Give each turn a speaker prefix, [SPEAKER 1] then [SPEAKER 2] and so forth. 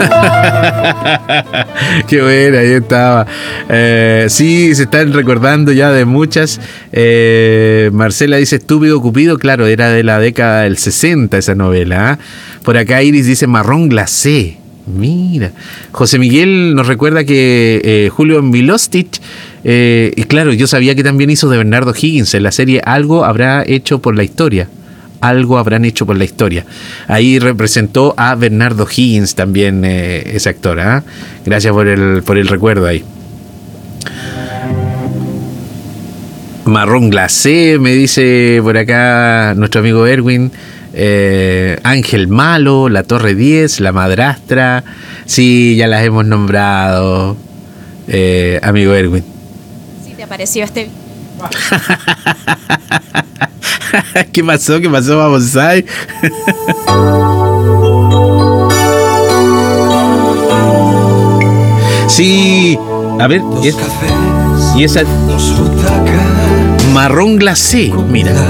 [SPEAKER 1] Qué buena, ahí estaba. Sí, se están recordando ya de muchas. Marcela dice Estúpido Cupido, claro, era de la década del 60 esa novela. Por acá Iris dice Marrón Glacé. Mira, José Miguel nos recuerda que Julio Milostich, y claro, yo sabía que también hizo de Bernardo Higgins en la serie Algo habrán hecho por la historia. Ahí representó a Bernardo Higgins también, ese actor. Gracias por el recuerdo ahí. Marrón Glacé, me dice por acá nuestro amigo Erwin. Ángel Malo, La Torre 10, La Madrastra. Sí, ya las hemos nombrado, amigo Erwin.
[SPEAKER 2] Sí, te apareció este.
[SPEAKER 1] ¿Qué pasó, Babonsai? Sí, a ver, y esa Marrón Glacé, mira.